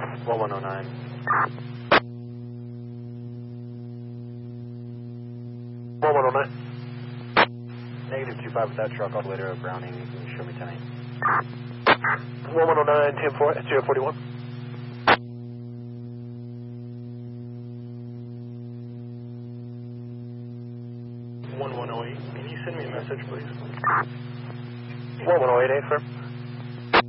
1109. Negative 25 with that truck all the way to Browning. You can show me 10-8. 1109, 041. 1108. Can you send me a message, please? 1108, sir.